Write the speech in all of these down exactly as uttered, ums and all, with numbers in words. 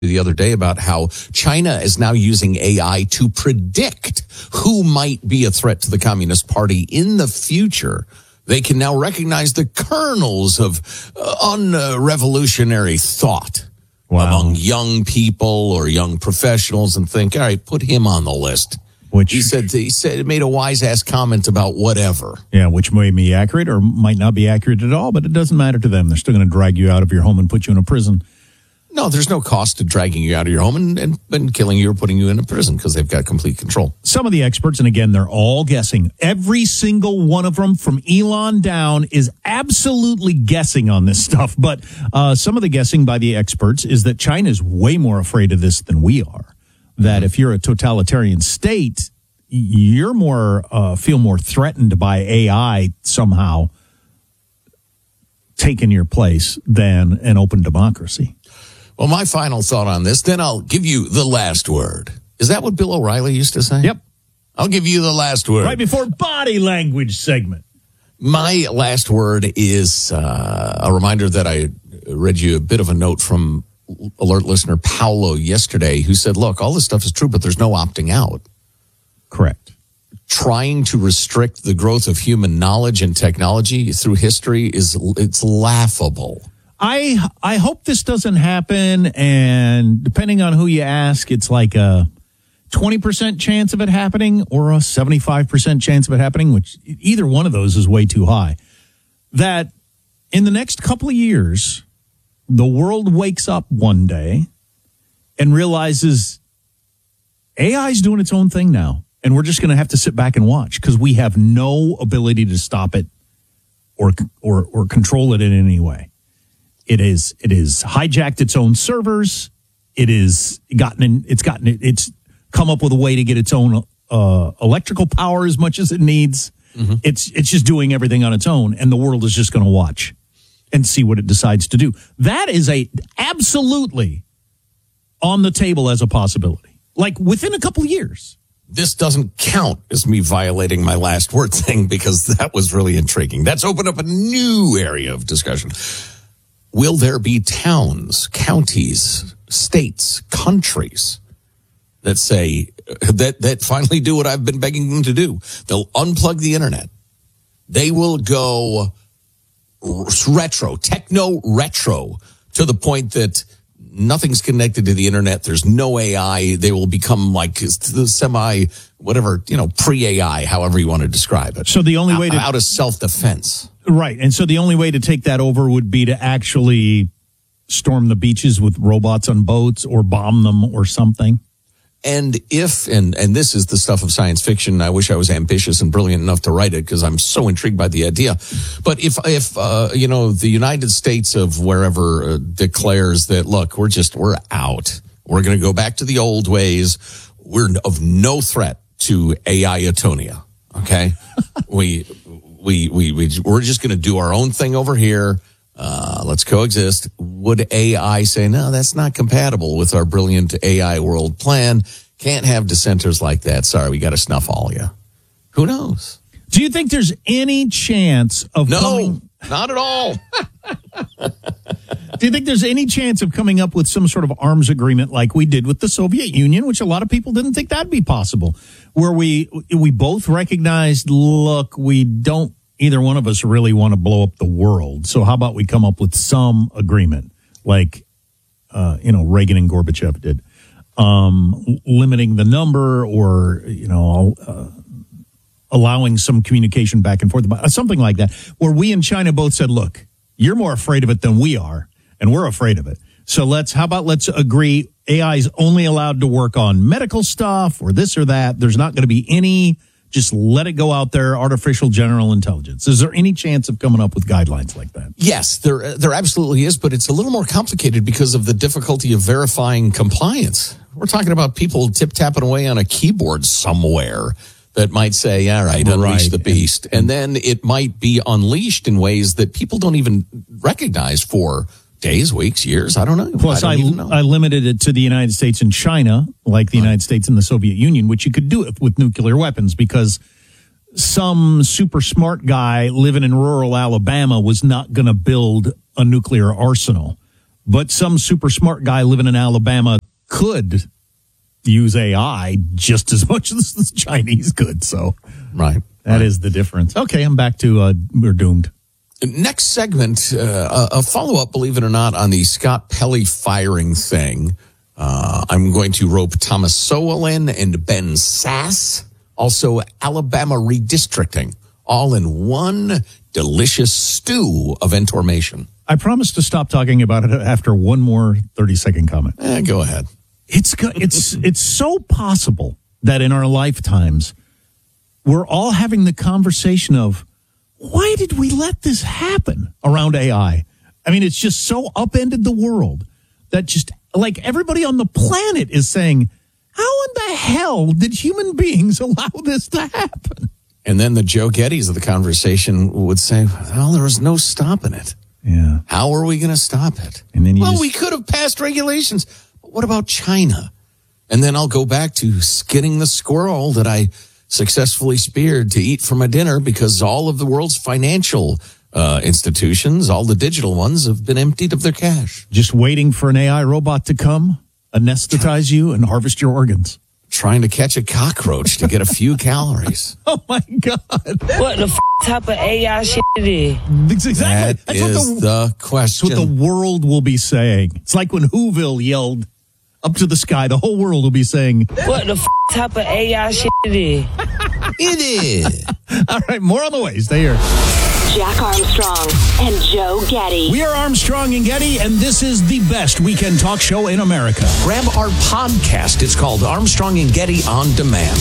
the other day about how China is now using A I to predict who might be a threat to the Communist Party in the future. They can now recognize the kernels of uh, un-revolutionary thought wow. among young people or young professionals and think, all right, put him on the list. Which he said, he said, made a wise ass comment about whatever. Yeah, which may be accurate or might not be accurate at all, but it doesn't matter to them. They're still going to drag you out of your home and put you in a prison. No, there's no cost to dragging you out of your home and, and, and killing you or putting you in a prison because they've got complete control. Some of the experts, and again, they're all guessing. Every single one of them from Elon down is absolutely guessing on this stuff. But uh, some of the guessing by the experts is that China is way more afraid of this than we are. That mm-hmm. if you're a totalitarian state, you're more uh, feel more threatened by A I somehow taking your place than an open democracy. Well, my final thought on this, then I'll give you the last word. Is that what Bill O'Reilly used to say? Yep. I'll give you the last word. Right before body language segment. My last word is uh, a reminder that I read you a bit of a note from alert listener Paolo yesterday who said, look, all this stuff is true, but there's no opting out. Correct. Trying to restrict the growth of human knowledge and technology through history is it's laughable. I I hope this doesn't happen, and depending on who you ask, it's like a twenty percent chance of it happening or a seventy-five percent chance of it happening, which either one of those is way too high. That in the next couple of years, the world wakes up one day and realizes A I is doing its own thing now, and we're just going to have to sit back and watch because we have no ability to stop it or or or control it in any way. It is it is hijacked its own servers. It is gotten in, it's gotten it's come up with a way to get its own uh, electrical power as much as it needs. Mm-hmm. It's it's just doing everything on its own, and the world is just going to watch and see what it decides to do. That is a absolutely on the table as a possibility. Like within a couple of years. This doesn't count as me violating my last word thing because that was really intriguing. That's opened up a new area of discussion. Will there be towns, counties, states, countries that say, that, that finally do what I've been begging them to do? They'll unplug the internet. They will go retro, techno retro, to the point that nothing's connected to the internet. There's no A I. They will become like the semi, whatever, you know, pre-A I, however you want to describe it. So the only way to... Out of self-defense. Right. And so the only way to take that over would be to actually storm the beaches with robots on boats or bomb them or something. And if, and, and this is the stuff of science fiction, I wish I was ambitious and brilliant enough to write it because I'm so intrigued by the idea. But if, if, uh, you know, the United States of wherever uh, declares that, look, we're just, we're out. We're going to go back to the old ways. We're of no threat to A I Atonia. Okay. we, we, we, we, we're just going to do our own thing over here. Uh, let's coexist. Would A I say, no, that's not compatible with our brilliant A I world plan? Can't have dissenters like that. Sorry, we got to snuff all you. Who knows? Do you think there's any chance of no, coming... not at all. Do you think there's any chance of coming up with some sort of arms agreement like we did with the Soviet Union, which a lot of people didn't think that'd be possible, where we we both recognized, look, we don't, either one of us really want to blow up the world. So how about we come up with some agreement like, uh, you know, Reagan and Gorbachev did, um, limiting the number or, you know, uh, allowing some communication back and forth, something like that, where we and China both said, look, you're more afraid of it than we are, and we're afraid of it. So let's, how about let's agree A I is only allowed to work on medical stuff or this or that. There's not going to be any, just let it go out there, artificial general intelligence. Is there any chance of coming up with guidelines like that? Yes, there there absolutely is, but it's a little more complicated because of the difficulty of verifying compliance. We're talking about people tip-tapping away on a keyboard somewhere that might say, all right, unleash right. the beast. And, and then it might be unleashed in ways that people don't even recognize for days, weeks, years. I don't know. Plus, I, I, know. I limited it to the United States and China, like the right. United States and the Soviet Union, which you could do it with nuclear weapons because some super smart guy living in rural Alabama was not going to build a nuclear arsenal. But some super smart guy living in Alabama could use A I just as much as the Chinese could. So right, that right. is the difference. Okay, I'm back to uh, we're doomed. Next segment, uh, a follow-up, believe it or not, on the Scott Pelley firing thing. Uh, I'm going to rope Thomas Sowell in and Ben Sass. Also, Alabama redistricting. All in one delicious stew of information. I promise to stop talking about it after one more thirty-second comment. Eh, go ahead. It's it's it's so possible that in our lifetimes, we're all having the conversation of, why did we let this happen around A I? I mean, it's just so upended the world that just like everybody on the planet is saying, how in the hell did human beings allow this to happen? And then the Joe Gettys of the conversation would say, well, there was no stopping it. Yeah. How are we going to stop it? And then you well, just... we could have passed regulations. But what about China? And then I'll go back to skinning the squirrel that I successfully speared to eat for my dinner because all of the world's financial uh, institutions, all the digital ones, have been emptied of their cash. Just waiting for an A I robot to come, anesthetize you, and harvest your organs. Trying to catch a cockroach to get a few calories. Oh, my God. What the f- type of A I shit it is? Exactly. That That's is what the, the question. That's what the world will be saying. It's like when Whoville yelled up to the sky, the whole world will be saying, what the f- type of A I shit it is? It is. All right, more on the way. Stay here. Jack Armstrong and Joe Getty. We are Armstrong and Getty, and this is the best weekend talk show in America. Grab our podcast. It's called Armstrong and Getty On Demand.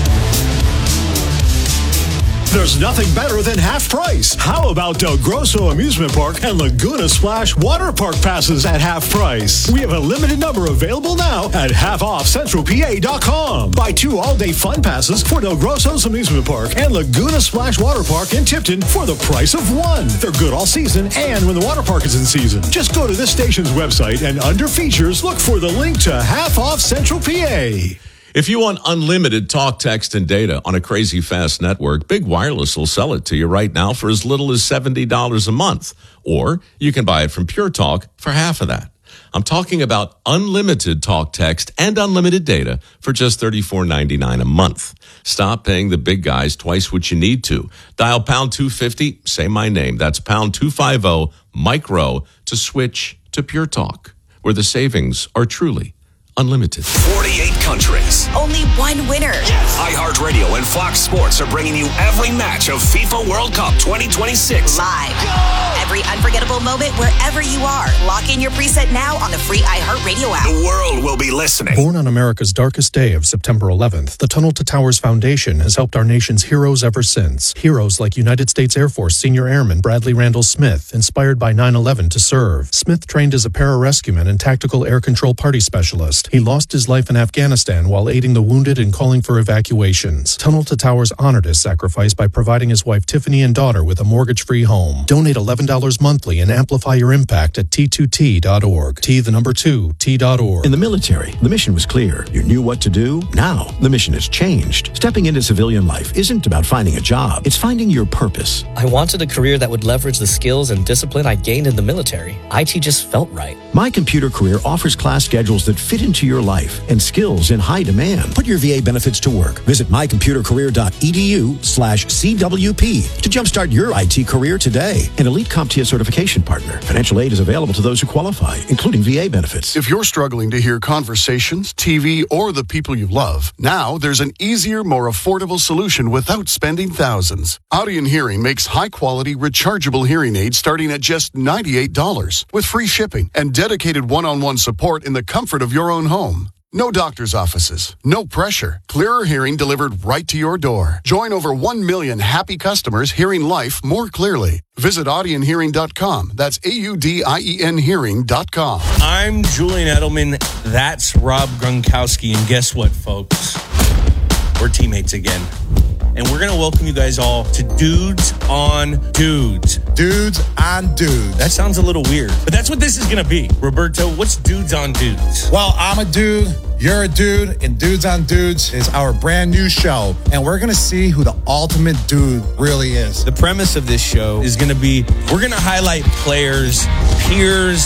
There's nothing better than half price. How about Del Grosso Amusement Park and Laguna Splash Water Park passes at half price? We have a limited number available now at half off central p a dot com. Buy two all-day fun passes for Del Grosso's Amusement Park and Laguna Splash Water Park in Tipton for the price of one. They're good all season and when the water park is in season. Just go to this station's website and under features, look for the link to half off central P A. If you want unlimited talk, text, and data on a crazy fast network, Big Wireless will sell it to you right now for as little as seventy dollars a month. Or you can buy it from Pure Talk for half of that. I'm talking about unlimited talk, text, and unlimited data for just thirty-four ninety-nine a month. Stop paying the big guys twice what you need to. Dial pound two fifty, say my name. That's pound two fifty, micro, to switch to Pure Talk, where the savings are truly unlimited. forty-eight countries. Only one winner. Yes. iHeartRadio and Fox Sports are bringing you every match of FIFA World Cup twenty twenty-six. Live. Go! Every unforgettable moment wherever you are. Lock in your preset now on the free iHeartRadio app. The world will be listening. Born on America's darkest day of September eleventh, the Tunnel to Towers Foundation has helped our nation's heroes ever since. Heroes like United States Air Force Senior Airman Bradley Randall Smith, inspired by nine eleven to serve. Smith trained as a pararescueman and tactical air control party specialist. He lost his life in Afghanistan while aiding the wounded and calling for evacuations. Tunnel to Towers honored his sacrifice by providing his wife Tiffany and daughter with a mortgage-free home. Donate eleven dollars monthly and amplify your impact at T two T dot org. T the number two, T dot org. In the military, the mission was clear. You knew what to do. Now, the mission has changed. Stepping into civilian life isn't about finding a job. It's finding your purpose. I wanted a career that would leverage the skills and discipline I gained in the military. I T just felt right. My Computer Career offers class schedules that fit into your life and skills in high demand. Put your V A benefits to work. Visit my computer career dot e d u slash C W P to jumpstart your I T career today. An elite CompTIA certification partner. Financial aid is available to those who qualify, including V A benefits. If you're struggling to hear conversations, T V, or the people you love, now there's an easier, more affordable solution without spending thousands. Audien Hearing makes high-quality, rechargeable hearing aids starting at just ninety-eight dollars with free shipping and dedicated one-on-one support in the comfort of your own home. No doctor's offices, no pressure. Clearer hearing delivered right to your door. Join over one million happy customers hearing life more clearly. Visit audien hearing dot com. That's A U D I E N hearing dot com. I'm Julian Edelman. That's Rob Gronkowski. And guess what, folks? We're teammates again. And we're going to welcome you guys all to Dudes on Dudes. Dudes on Dudes. That sounds a little weird, but that's what this is going to be. Roberto, what's Dudes on Dudes? Well, I'm a dude, you're a dude, and Dudes on Dudes is our brand new show. And we're going to see who the ultimate dude really is. The premise of this show is going to be, we're going to highlight players, peers,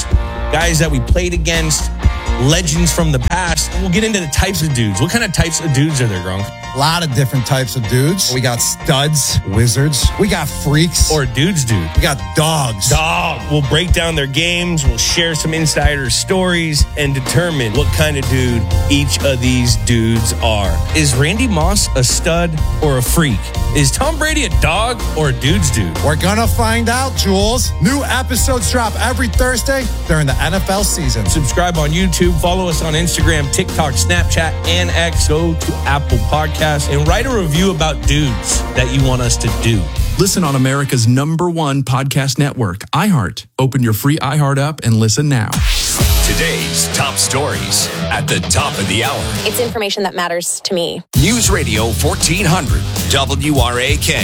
guys that we played against, legends from the past. We'll get into the types of dudes. What kind of types of dudes are there, Gronk? A lot of different types of dudes. We got studs, wizards. We got freaks. Or dudes, dude. We got dogs. Dog. We'll break down their games. We'll share some insider stories and determine what kind of dude each of these dudes are. Is Randy Moss a stud or a freak? Is Tom Brady a dog or a dude's dude? We're gonna find out, Jules. New episodes drop every Thursday during the N F L season. Subscribe on YouTube. Follow us on Instagram, TikTok, Snapchat, and X. Go to Apple Podcasts and write a review about dudes that you want us to do. Listen on America's number one podcast network, iHeart. Open your free iHeart app and listen now. Today's top stories at the top of the hour. It's information that matters to me. News Radio fourteen hundred W R A K.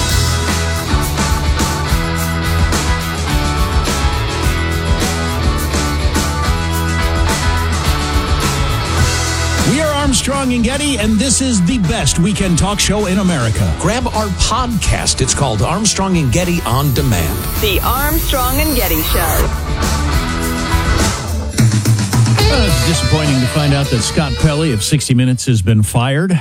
We are Armstrong and Getty, and this is the best weekend talk show in America. Grab our podcast. It's called Armstrong and Getty On Demand. The Armstrong and Getty Show. Uh, it's disappointing to find out that Scott Pelley of sixty minutes has been fired.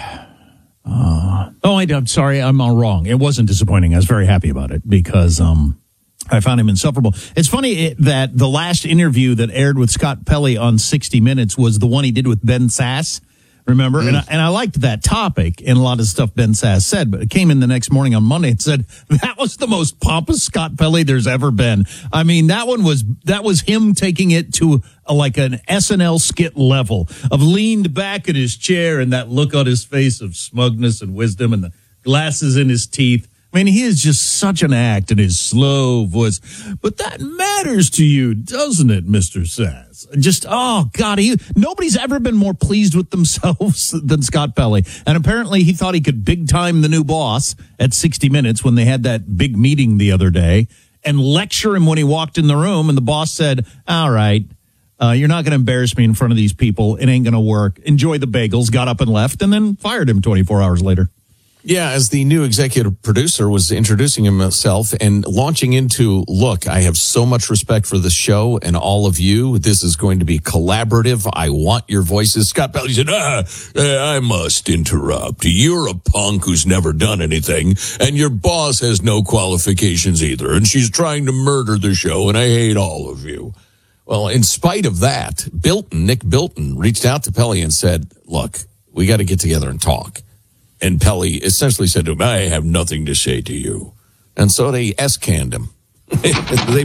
Uh, oh, I, I'm sorry. I'm all wrong. It wasn't disappointing. I was very happy about it because um, I found him insufferable. It's funny that the last interview that aired with Scott Pelley on sixty minutes was the one he did with Ben Sass. Remember? Mm. And, I, and I liked that topic and a lot of stuff Ben Sass said, but it came in the next morning on Monday and said, that was the most pompous Scott Pelley there's ever been. I mean, that one was, that was him taking it to a, like an S N L skit level of leaned back in his chair and that look on his face of smugness and wisdom and the glasses in his teeth. I mean, he is just such an act in his slow voice. But that matters to you, doesn't it, Mister Sass? Just, oh, God, he, nobody's ever been more pleased with themselves than Scott Pelley. And apparently he thought he could big-time the new boss at sixty minutes when they had that big meeting the other day and lecture him when he walked in the room. And the boss said, all right, uh, you're not going to embarrass me in front of these people. It ain't going to work. Enjoy the bagels. Got up and left and then fired him twenty-four hours later. Yeah, as the new executive producer was introducing himself and launching into, look, I have so much respect for the show and all of you. This is going to be collaborative. I want your voices. Scott Pelley said, ah, I must interrupt. You're a punk who's never done anything, and your boss has no qualifications either, and she's trying to murder the show, and I hate all of you. Well, in spite of that, Bilton, Nick Bilton, reached out to Pelley and said, look, we got to get together and talk. And Pelley essentially said to him, I have nothing to say to you. And so they S-canned him. they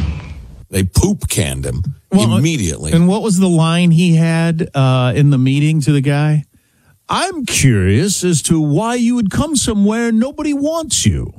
they poop-canned him well, immediately. And what was the line he had uh, in the meeting to the guy? I'm curious as to why you would come somewhere nobody wants you.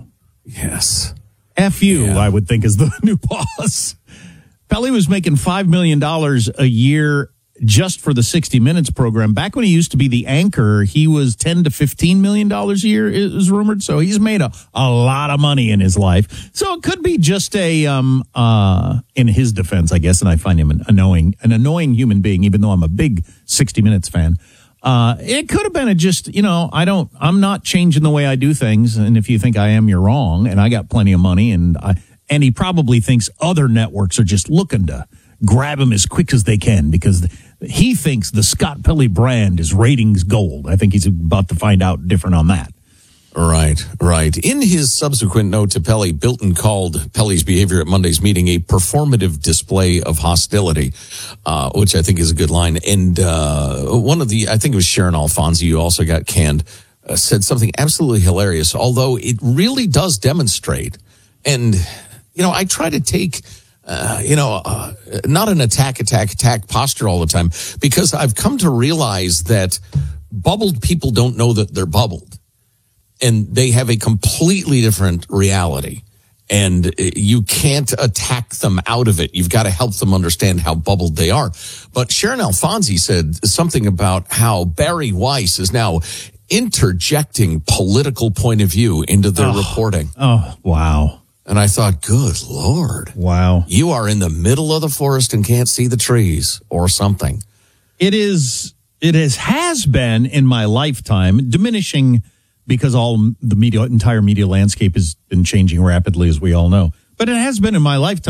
Yes. F you, yeah. I would think, is the new boss. Pelley was making five million dollars a year just for the sixty minutes program. Back when he used to be the anchor, he was ten to fifteen million dollars a year, is rumored. So he's made a, a lot of money in his life. So it could be just a, um, uh, in his defense, I guess. And I find him an annoying, an annoying human being, even though I'm a big sixty minutes fan. Uh, it could have been a just, you know, I don't, I'm not changing the way I do things. And if you think I am, you're wrong. And I got plenty of money. And I, and he probably thinks other networks are just looking to grab him as quick as they can because he thinks the Scott Pelley brand is ratings gold. I think he's about to find out different on that. Right, right. In his subsequent note to Pelley, Bilton called Pelley's behavior at Monday's meeting a performative display of hostility, uh, which I think is a good line. And uh, one of the, I think it was Sharon Alfonsi, who also got canned, uh, said something absolutely hilarious, although it really does demonstrate. And, you know, I try to take... Uh, you know, uh, not an attack, attack, attack posture all the time, because I've come to realize that bubbled people don't know that they're bubbled, and they have a completely different reality, and you can't attack them out of it. You've got to help them understand how bubbled they are. But Sharon Alfonsi said something about how Barry Weiss is now interjecting political point of view into their oh, reporting. Oh, wow. And I thought, good Lord. Wow. You are in the middle of the forest and can't see the trees or something. It is, it is, has been in my lifetime diminishing because all the media, entire media landscape has been changing rapidly, as we all know. But it has been in my lifetime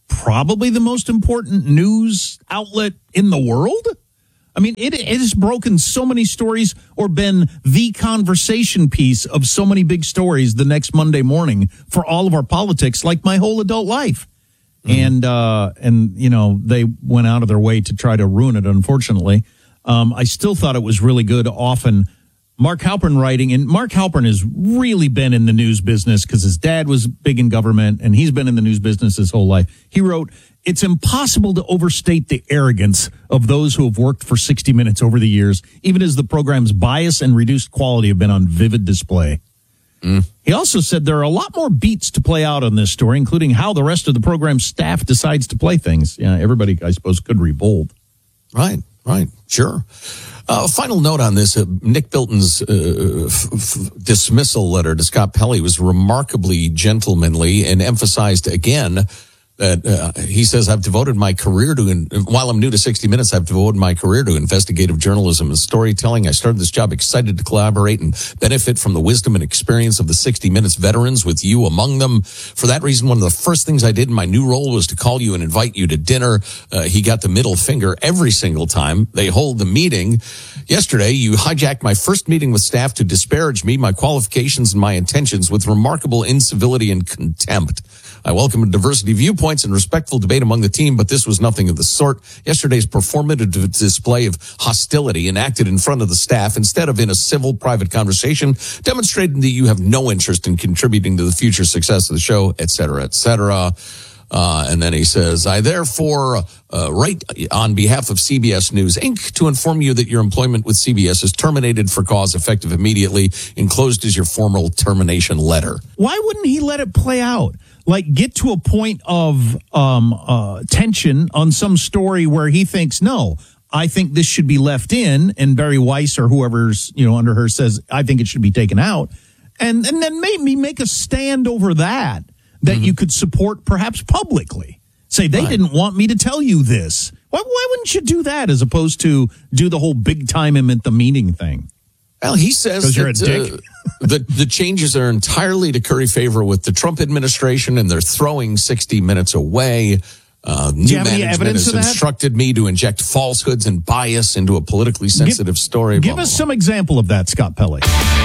probably the most important news outlet in the world. I mean, it, it has broken so many stories or been the conversation piece of so many big stories the next Monday morning for all of our politics, like my whole adult life. Mm-hmm. And, uh, and, you know, they went out of their way to try to ruin it, unfortunately. Um, I still thought it was really good. Often Mark Halpern writing, and Mark Halpern has really been in the news business because his dad was big in government and he's been in the news business his whole life. He wrote, "It's impossible to overstate the arrogance of those who have worked for sixty minutes over the years, even as the program's bias and reduced quality have been on vivid display." Mm. He also said there are a lot more beats to play out on this story, including how the rest of the program's staff decides to play things. Yeah, everybody, I suppose, could revolt. Right, right, sure. Uh, final note on this, uh, Nick Bilton's uh, f- f- dismissal letter to Scott Pelley was remarkably gentlemanly and emphasized again that uh, he says, I've devoted my career to, in, while I'm new to sixty minutes, I've devoted my career to investigative journalism and storytelling. I started this job excited to collaborate and benefit from the wisdom and experience of the sixty minutes veterans, with you among them. For that reason, one of the first things I did in my new role was to call you and invite you to dinner. Uh, he got the middle finger every single time they hold the meeting. Yesterday, you hijacked my first meeting with staff to disparage me, my qualifications, and my intentions with remarkable incivility and contempt. I welcome a diversity of viewpoints and respectful debate among the team, but this was nothing of the sort. Yesterday's performative display of hostility enacted in front of the staff instead of in a civil, private conversation demonstrated that you have no interest in contributing to the future success of the show, et cetera, et cetera. Uh, and then he says, I therefore uh, write on behalf of C B S News, Incorporated to inform you that your employment with C B S is terminated for cause effective immediately. Enclosed is your formal termination letter. Why wouldn't he let it play out? Like, get to a point of um, uh, tension on some story where he thinks, no, I think this should be left in, and Barry Weiss or whoever's, you know, under her says, I think it should be taken out. And, and then maybe make a stand over that, that mm-hmm. you could support perhaps publicly. Say, they right. didn't want me to tell you this. Why, why wouldn't you do that as opposed to do the whole big time him at the meeting thing? Well, he says that, you're a dick. Uh, the, the changes are entirely to curry favor with the Trump administration, and they're throwing sixty minutes away. Uh, new management has instructed me to inject falsehoods and bias into a politically sensitive give, story. Give blah, us blah. some example of that, Scott Pelley.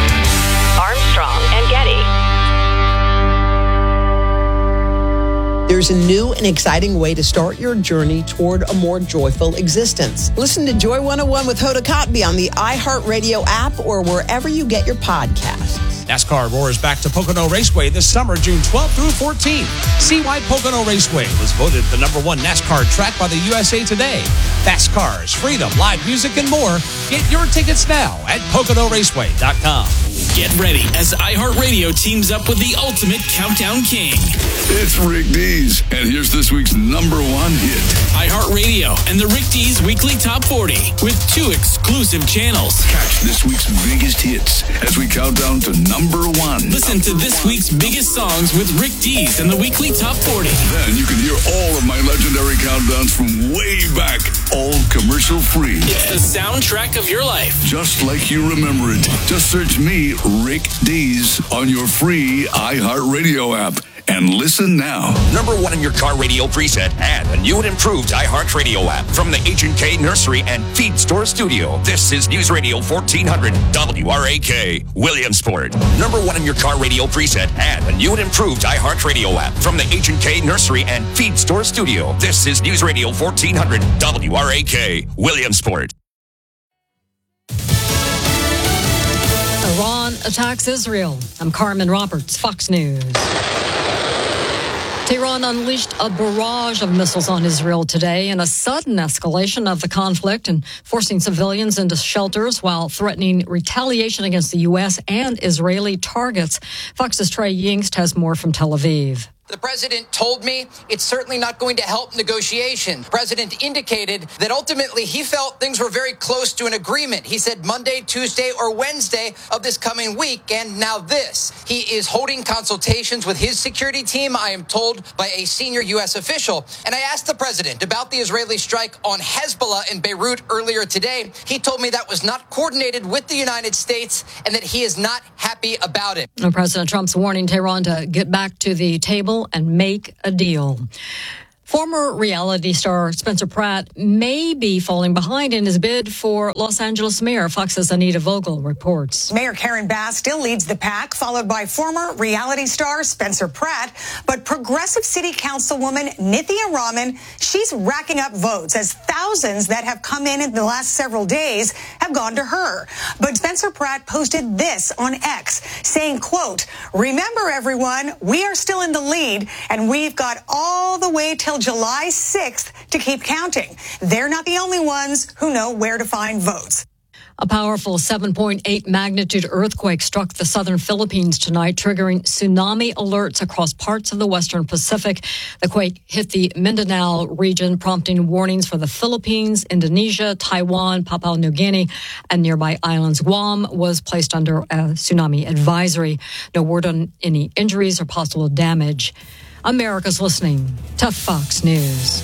Armstrong and Getty. There's a new and exciting way to start your journey toward a more joyful existence. Listen to Joy one oh one with Hoda Kotb on the iHeartRadio app or wherever you get your podcasts. NASCAR roars back to Pocono Raceway this summer, June twelfth through fourteenth. See why Pocono Raceway was voted the number one NASCAR track by the U S A Today. Fast cars, freedom, live music, and more. Get your tickets now at Pocono Raceway dot com. Get ready as iHeartRadio teams up with the ultimate countdown king. It's Rick Dees, and here's this week's number one hit. iHeartRadio and the Rick Dees Weekly Top forty with two exclusive channels. Catch this week's biggest hits as we count down to number one. Listen to this week's biggest songs with Rick Dees and the Weekly Top forty. Then you can hear all of my legendary countdowns from way back, all commercial free. It's the soundtrack of your life. Just like you remember it. Just search me, Rick Dees, on your free iHeartRadio app. And listen now. Number one in your car radio preset and a new and improved iHeartRadio app from the H and K Nursery and Feed Store Studio. This is News Radio fourteen hundred W R A K, Williamsport. Number one in your car radio preset and a new and improved iHeartRadio app from the H and K Nursery and Feed Store Studio. This is News Radio fourteen hundred W R A K, Williamsport. Iran attacks Israel. I'm Carmen Roberts, Fox News. Tehran unleashed a barrage of missiles on Israel today in a sudden escalation of the conflict and forcing civilians into shelters while threatening retaliation against the U S and Israeli targets. Fox's Trey Yingst has more from Tel Aviv. The president told me it's certainly not going to help negotiation. The president indicated that ultimately he felt things were very close to an agreement. He said Monday, Tuesday, or Wednesday of this coming week. And now this. He is holding consultations with his security team, I am told, by a senior U S official. And I asked the president about the Israeli strike on Hezbollah in Beirut earlier today. He told me that was not coordinated with the United States and that he is not happy about it. And President Trump's warning Tehran to get back to the table and make a deal. Former reality star Spencer Pratt may be falling behind in his bid for Los Angeles mayor. Fox's Anita Vogel reports. Mayor Karen Bass still leads the pack, followed by former reality star Spencer Pratt. But progressive city councilwoman Nithya Raman, she's racking up votes as thousands that have come in in the last several days have gone to her. But Spencer Pratt posted this on X saying, quote, "Remember, everyone, we are still in the lead and we've got all the way till July sixth to keep counting. They're not the only ones who know where to find votes." A powerful seven point eight magnitude earthquake struck the southern Philippines tonight, triggering tsunami alerts across parts of the western Pacific. The quake hit the Mindanao region, prompting warnings for the Philippines, Indonesia, Taiwan, Papua New Guinea, and nearby islands. Guam was placed under a tsunami advisory. No word on any injuries or possible damage. America's listening to Fox News.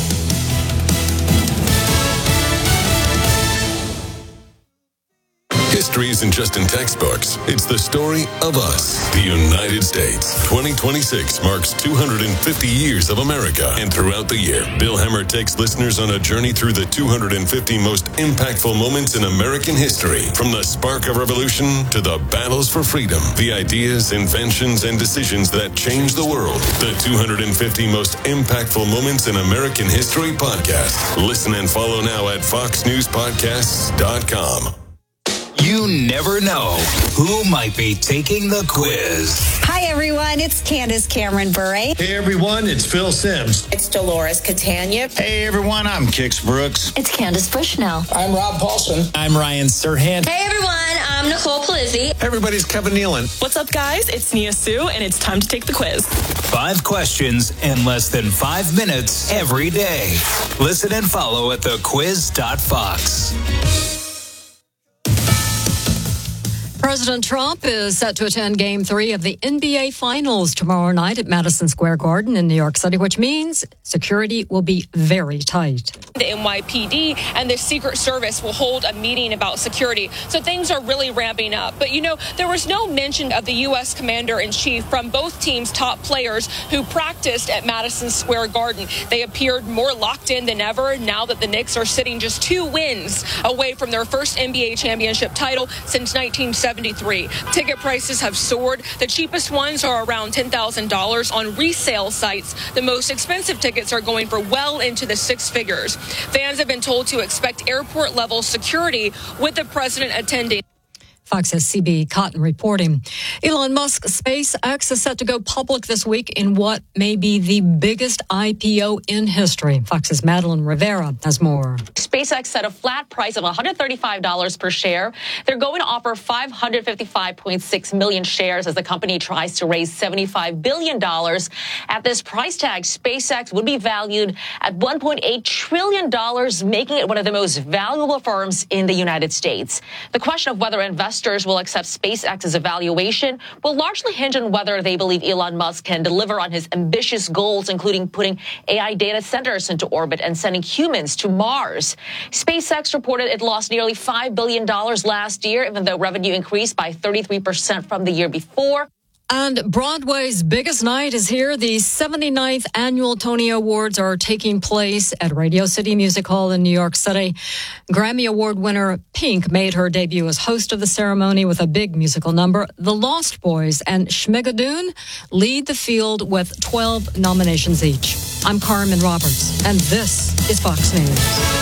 History isn't just in textbooks. It's the story of us, the United States. twenty twenty-six marks two hundred fifty years of America. And throughout the year, Bill Hemmer takes listeners on a journey through the two hundred fifty most impactful moments in American history. From the spark of revolution to the battles for freedom, the ideas, inventions, and decisions that changed the world. The two hundred fifty most impactful moments in American history podcast. Listen and follow now at fox news podcasts dot com. You never know who might be taking the quiz. Hi, everyone. It's Candace Cameron Bure. Hey, everyone. It's Phil Sims. It's Dolores Catania. Hey, everyone. I'm Kix Brooks. It's Candace Bushnell. I'm Rob Paulson. I'm Ryan Serhant. Hey, everyone. I'm Nicole Palizzi. Everybody's Kevin Nealon. What's up, guys? It's Nia Sue, and it's time to take the quiz. Five questions in less than five minutes every day. Listen and follow at the quiz dot fox. President Trump is set to attend Game three of the N B A Finals tomorrow night at Madison Square Garden in New York City, which means security will be very tight. The N Y P D and the Secret Service will hold a meeting about security, so things are really ramping up. But, you know, there was no mention of the U S Commander-in-Chief from both teams' top players who practiced at Madison Square Garden. They appeared more locked in than ever now that the Knicks are sitting just two wins away from their first N B A championship title since nineteen seventy-three. Ticket prices have soared. The cheapest ones are around ten thousand dollars on resale sites. The most expensive tickets are going for well into the six figures. Fans have been told to expect airport-level security with the president attending. Fox's C B Cotton reporting. Elon Musk's SpaceX is set to go public this week in what may be the biggest I P O in history. Fox's Madeline Rivera has more. SpaceX set a flat price of one hundred thirty-five dollars per share. They're going to offer five hundred fifty-five point six million shares as the company tries to raise seventy-five billion dollars. At this price tag, SpaceX would be valued at one point eight trillion dollars, making it one of the most valuable firms in the United States. The question of whether investors will accept SpaceX's evaluation will largely hinge on whether they believe Elon Musk can deliver on his ambitious goals, including putting A I data centers into orbit and sending humans to Mars. SpaceX reported it lost nearly five billion dollars last year, even though revenue increased by thirty-three percent from the year before. And Broadway's biggest night is here. The seventy-ninth annual Tony Awards are taking place at Radio City Music Hall in New York City. Grammy Award winner Pink made her debut as host of the ceremony with a big musical number. The Lost Boys and Schmigadoon lead the field with twelve nominations each. I'm Carmen Roberts, and this is Fox News.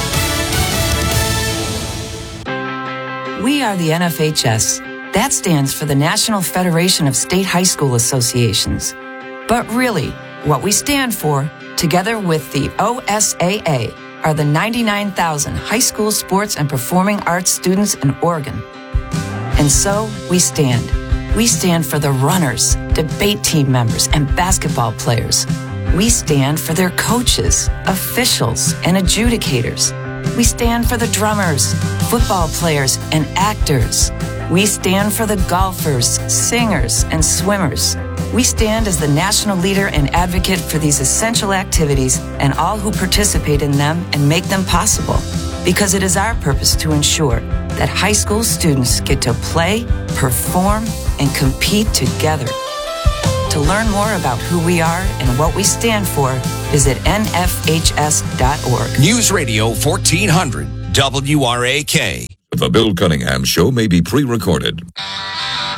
We are the N F H S. That stands for the National Federation of State High School Associations. But really, what we stand for, together with the O S A A, are the ninety-nine thousand high school sports and performing arts students in Oregon. And so, we stand. We stand for the runners, debate team members, and basketball players. We stand for their coaches, officials, and adjudicators. We stand for the drummers, football players, and actors. We stand for the golfers, singers, and swimmers. We stand as the national leader and advocate for these essential activities and all who participate in them and make them possible. Because it is our purpose to ensure that high school students get to play, perform, and compete together. To learn more about who we are and what we stand for, visit N F H S dot org. News Radio fourteen hundred W R A K. The Bill Cunningham Show may be pre-recorded.